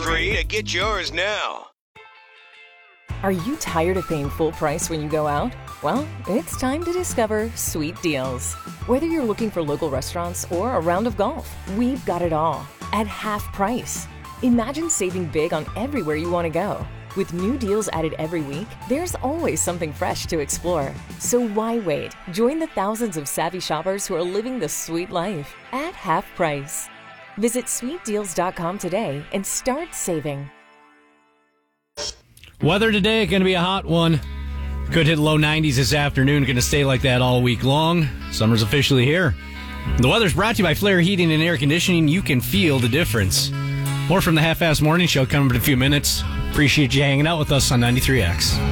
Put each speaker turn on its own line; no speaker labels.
free to get yours now.
Are you tired of paying full price when you go out? Well, it's time to discover Sweet Deals. Whether you're looking for local restaurants or a round of golf, we've got it all at half price. Imagine saving big on everywhere you want to go. With new deals added every week, there's always something fresh to explore. So why wait? Join the thousands of savvy shoppers who are living the sweet life at half price. Visit sweetdeals.com today and start saving.
Weather today going to be a hot one. Could hit low 90s this afternoon. Going to stay like that all week long. Summer's officially here. The weather's brought to you by Flair Heating and Air Conditioning. You can feel the difference. More from the Half-Ass Morning Show coming in a few minutes. Appreciate you hanging out with us on 93X.